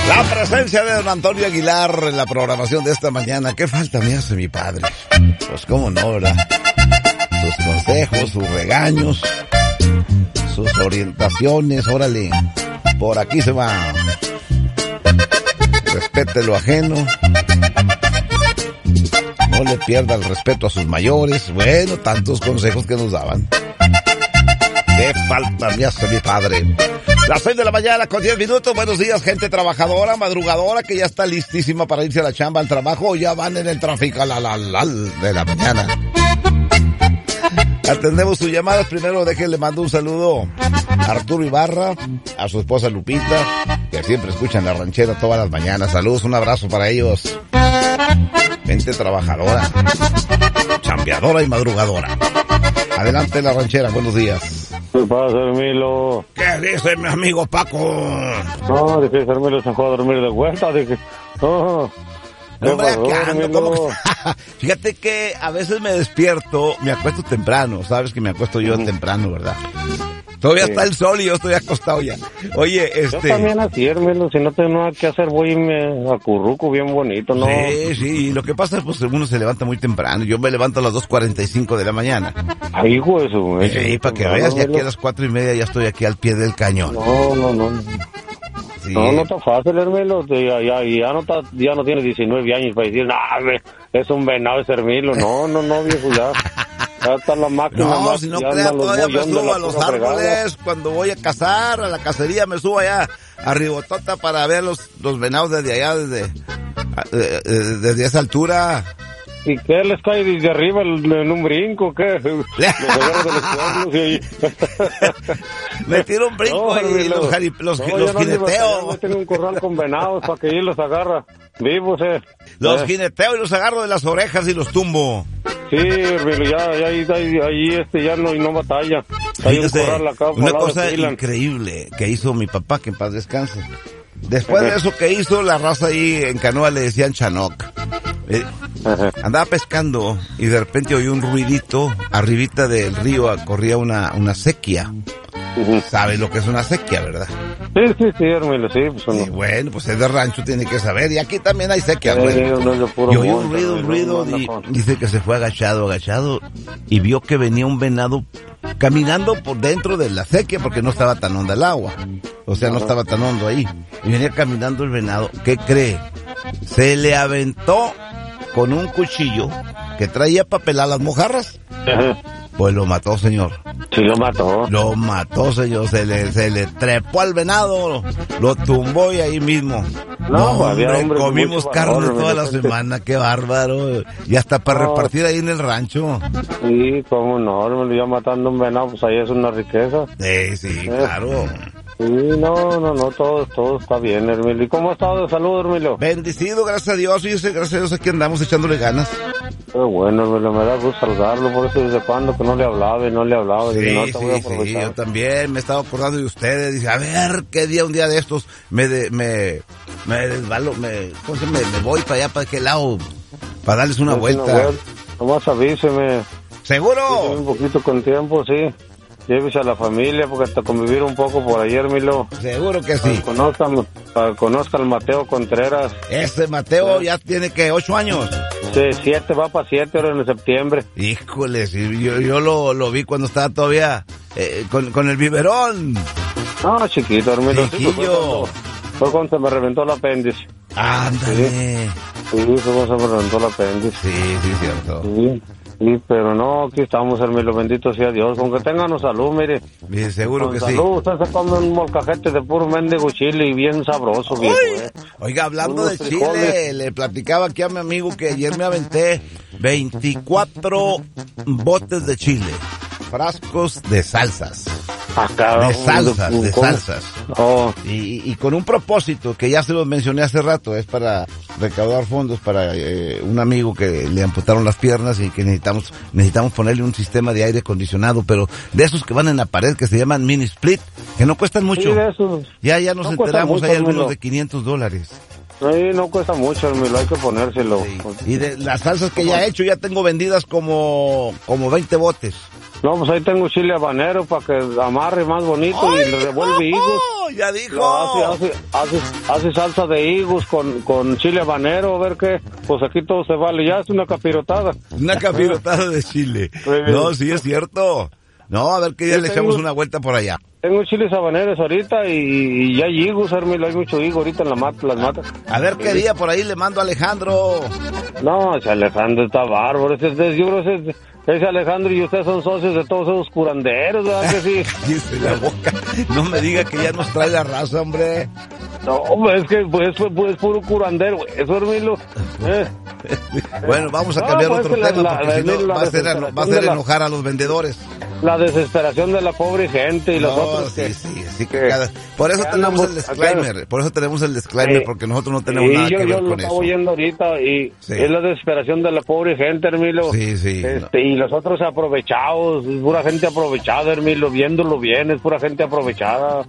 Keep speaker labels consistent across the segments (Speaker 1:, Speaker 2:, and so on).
Speaker 1: La presencia de don Antonio Aguilar en la programación de esta mañana. ¿Qué falta me hace mi padre? Pues cómo no, ¿verdad? Sus consejos, sus regaños, sus orientaciones. Órale, por aquí se va. Respete lo ajeno. No le pierda el respeto a sus mayores. Bueno, tantos consejos que nos daban. ¿Qué falta me hace mi padre? Las 6 de la mañana con 10 minutos. Buenos días, gente trabajadora, madrugadora, que ya está listísima para irse a la chamba, al trabajo, o ya van en el tráfico de la mañana. Atendemos sus llamadas. Primero le mando un saludo a Arturo Ibarra, a su esposa Lupita, que siempre escuchan La Ranchera todas las mañanas. Saludos, un abrazo para ellos. Gente trabajadora, chambeadora y madrugadora. Adelante, La Ranchera, buenos días.
Speaker 2: ¿Qué pasa, Hermilo?
Speaker 1: ¿Qué dice mi amigo Paco?
Speaker 2: No, dije, Hermilo se fue a dormir de vuelta, dije, no.
Speaker 1: Hombre, acá ando, ¿cómo? Fíjate que a veces me despierto, me acuesto temprano, sabes que me acuesto yo temprano, ¿verdad? Todavía está el sol y yo estoy acostado ya. Oye,
Speaker 2: Yo también así, Hermilo, si no tengo nada que hacer, voy y me acurruco bien bonito, ¿no?
Speaker 1: Sí, lo que pasa es pues uno se levanta muy temprano. Yo me levanto a las 2:45 de la mañana.
Speaker 2: Ay, hijo de su güey.
Speaker 1: Sí, para que veas, ya aquí a las 4:30 ya estoy aquí al pie del cañón.
Speaker 2: No.
Speaker 1: Sí.
Speaker 2: No está fácil, Hermilo. Ya no tiene 19 años para decir, es un venado ese Hermilo. No, viejo, ya. Ya está la máquina.
Speaker 1: No, si no creas, todavía me subo a los árboles. Cuando voy a cazar, a la cacería, me subo allá a Ribotota para ver los venados desde allá, desde esa altura.
Speaker 2: ¿Y qué les cae desde arriba en un brinco? ¿Qué?
Speaker 1: Me tiro un brinco y los jineteo.
Speaker 2: Yo tengo un corral con venados para que ellos los agarra vivos,
Speaker 1: Los jineteo y los agarro de las orejas y los tumbo.
Speaker 2: Sí, Hermilo, ya no batalla.
Speaker 1: Fíjese, una cosa increíble que hizo mi papá, que en paz descanse. Después de eso que hizo, la raza ahí en canoa le decían Chanoc. Andaba pescando y de repente oí un ruidito. Arribita del río corría una sequía. ¿Sabes lo que es una sequía, verdad?
Speaker 2: Sí, Hermilo, sí. Pues,
Speaker 1: y bueno, pues es de rancho, tiene que saber. Y aquí también hay sequía, güey. Y oí un ruido y dice que se fue agachado y vio que venía un venado caminando por dentro de la sequía porque no estaba tan honda el agua. O sea, no estaba tan hondo ahí. Y venía caminando el venado. ¿Qué cree? Se le aventó con un cuchillo que traía para pelar las mojarras. Pues lo mató, señor.
Speaker 2: Sí, lo mató.
Speaker 1: Lo mató, señor. Se le trepó al venado, lo tumbó y ahí mismo.
Speaker 2: No,
Speaker 1: hombre, comimos carne toda la semana, qué bárbaro. Y hasta para repartir ahí en el rancho.
Speaker 2: Sí, cómo no, ya matando un venado, pues ahí es una riqueza.
Speaker 1: Sí, claro.
Speaker 2: Sí, no, todo está bien, Hermilo. ¿Y cómo ha estado de salud, Hermilo?
Speaker 1: Bendecido, gracias a Dios, fíjese, gracias a Dios aquí andamos echándole ganas.
Speaker 2: Qué bueno, Hermilo, me da gusto saludarlo, por eso desde cuando que no le hablaba.
Speaker 1: Sí, yo también me estaba acordando de ustedes, dice, a ver, qué día, un día de estos, me desvalo, me voy para allá, para aquel lado, para darles una vuelta.
Speaker 2: Nomás avíseme.
Speaker 1: ¿Seguro?
Speaker 2: Un poquito con tiempo, sí. Llévese a la familia porque hasta convivir un poco por ayer, Milo.
Speaker 1: Seguro que sí.
Speaker 2: Conozca al Mateo Contreras.
Speaker 1: Ese Mateo ya tiene que 8 años.
Speaker 2: Sí, 7, va para 7 ahora en septiembre.
Speaker 1: Híjole, sí, yo lo vi cuando estaba todavía con el biberón.
Speaker 2: No, chiquito, hermano.
Speaker 1: Chiquillo.
Speaker 2: Fue cuando se me reventó el apéndice.
Speaker 1: Ándale.
Speaker 2: Sí, fue cuando se me reventó el apéndice.
Speaker 1: Sí, cierto.
Speaker 2: Sí, pero no, aquí estamos, hermano, bendito sea Dios. Con que tengan salud, mire.
Speaker 1: Bien, seguro
Speaker 2: con
Speaker 1: que
Speaker 2: salud, sí. Usted se come un molcajete de puro mendigo chile y bien sabroso, viejo,
Speaker 1: Oiga, hablando de chile, le platicaba aquí a mi amigo que ayer me aventé 24 botes de chile, frascos de salsas. De salsas.
Speaker 2: Oh.
Speaker 1: Y con un propósito que ya se los mencioné hace rato, es para recaudar fondos para un amigo que le amputaron las piernas y que necesitamos ponerle un sistema de aire acondicionado, pero de esos que van en la pared, que se llaman mini split, que no cuestan mucho.
Speaker 2: Sí, de esos.
Speaker 1: Ya nos enteramos, hay algunos de $500.
Speaker 2: Sí, no cuesta mucho, Hermilo, hay que ponérselo.
Speaker 1: Sí. Y de las salsas que ya he hecho, ya tengo vendidas como 20 botes.
Speaker 2: No, pues ahí tengo chile habanero para que amarre más bonito. ¡Ay, y le revuelve higos.
Speaker 1: ¡Ya dijo!
Speaker 2: Hace salsa de higos con chile habanero, a ver qué. Pues aquí todo se vale, ya es una capirotada.
Speaker 1: Una capirotada de chile. No, sí es cierto. No, a ver qué día le echamos una vuelta por allá.
Speaker 2: Tengo chiles habaneros ahorita y ya hay higos, Hermilo, hay mucho higo ahorita en las matas.
Speaker 1: A ver qué día por ahí le mando a Alejandro.
Speaker 2: No, ese Alejandro está bárbaro, yo creo que ese Alejandro y usted son socios de todos esos curanderos, ¿verdad que sí?
Speaker 1: Cállese la boca, no me diga que ya nos trae la raza, hombre.
Speaker 2: No, es que pues puro curandero, eso, Hermilo.
Speaker 1: Bueno, vamos a cambiar otro tema, porque si no va a hacer enojar a los vendedores.
Speaker 2: La desesperación de la pobre gente y los otros
Speaker 1: sí, por eso tenemos el disclaimer, porque nosotros no tenemos nada que ver con eso. Yo lo
Speaker 2: estaba oyendo ahorita y es la desesperación de la pobre gente, Hermilo.
Speaker 1: Sí.
Speaker 2: Y los otros aprovechados, es pura gente aprovechada, Hermilo, viéndolo bien, es pura gente aprovechada.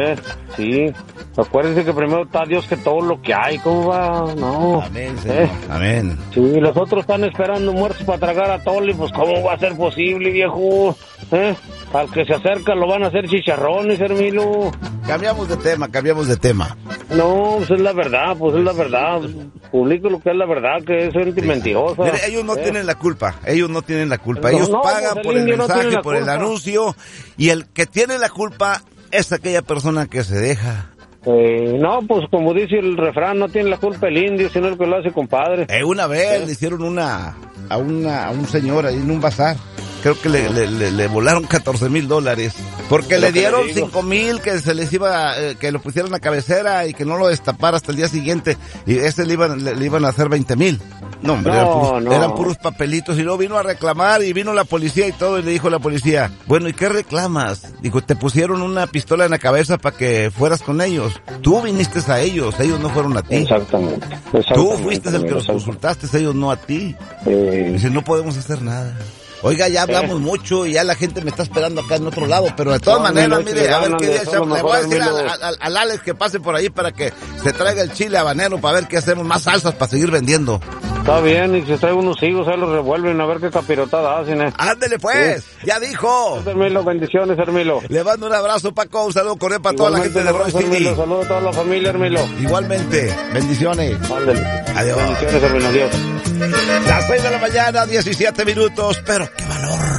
Speaker 2: Sí, acuérdense que primero está Dios que todo lo que hay, ¿cómo va? No.
Speaker 1: Amén, Señor. Amén.
Speaker 2: Sí, los otros están esperando muertos para tragar a Toli, pues ¿cómo va a ser posible, viejo? Al que se acerca lo van a hacer chicharrones, Hermilo.
Speaker 1: Cambiamos de tema.
Speaker 2: No, pues es la verdad, Publico lo que es la verdad, que es gente mentirosa.
Speaker 1: Mire, ellos no tienen la culpa. Ellos pagan por el mensaje, por el anuncio, y el que tiene la culpa es aquella persona que se deja.
Speaker 2: No, pues como dice el refrán, no tiene la culpa el indio, sino el que lo hace, compadre.
Speaker 1: Una vez le hicieron a un señor ahí en un bazar. Creo que le volaron $14,000 porque le dieron 5,000 que se les iba, que lo pusieran a la cabecera y que no lo destapara hasta el día siguiente, y le iban a hacer 20,000. No, hombre, eran puros papelitos, y luego vino a reclamar y vino la policía y todo, y le dijo a la policía, bueno, ¿y qué reclamas? Dijo, te pusieron una pistola en la cabeza para que fueras con ellos. Tú viniste a ellos no fueron a ti.
Speaker 2: Exactamente.
Speaker 1: Tú fuiste el que los consultaste, ellos no a ti. Dice, no podemos hacer nada. Oiga, ya hablamos mucho y ya la gente me está esperando acá en otro lado, pero de todas maneras, mire, a ver qué día echamos. Le voy a decir al Alex que pase por ahí para que se traiga el chile habanero para ver qué hacemos, más salsas para seguir vendiendo.
Speaker 2: Está bien, y si trae unos higos, ahí los revuelven, a ver qué capirotada hacen,
Speaker 1: Ándele pues, ya dijo.
Speaker 2: Hermilo, bendiciones, Hermilo.
Speaker 1: Le mando un abrazo, Paco, un saludo cordial para toda la gente de Roy City.
Speaker 2: Saludo a toda la familia, Hermilo.
Speaker 1: Igualmente, bendiciones.
Speaker 2: Ándale.
Speaker 1: Adiós.
Speaker 2: Bendiciones, Hermilo, adiós.
Speaker 1: Las 6 de la mañana, 17 minutos, pero qué valor.